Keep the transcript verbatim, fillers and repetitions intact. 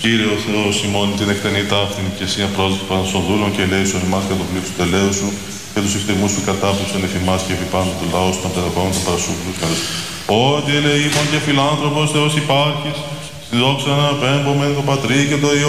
Κύριε ο Θεός ημών την εκτενή ταύτην και εσύ απρόσδεκτο των δούλων και ελέησον ημάς και το πλήθος του τελέου σου και τους ευθυμούς σου κατάπτυξον εφ' ημάς και επί πάντων του λαού των παιδαγών των παρασούχλους καλώς. Ότι ελεήμων και φιλάνθρωπος Θεός υπάρχεις, στη δόξα να απέμπομεν το Πατρί και το Υιό